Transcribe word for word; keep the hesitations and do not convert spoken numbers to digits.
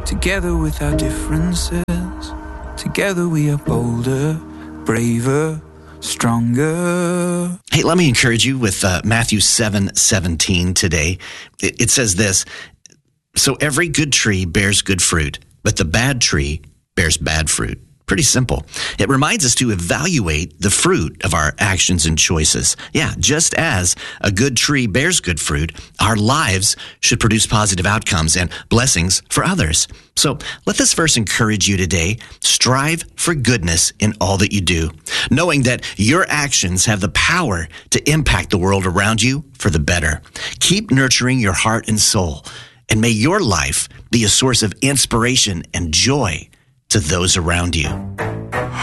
Together with our differences, together we are bolder, braver, stronger. Hey, let me encourage you with uh, Matthew seven seventeen today. It, it says this, so every good tree bears good fruit, but the bad tree bears bad fruit. Pretty simple. It reminds us to evaluate the fruit of our actions and choices. Yeah, just as a good tree bears good fruit, our lives should produce positive outcomes and blessings for others. So let this verse encourage you today. Strive for goodness in all that you do, knowing that your actions have the power to impact the world around you for the better. Keep nurturing your heart and soul, and may your life be a source of inspiration and joy to those around you.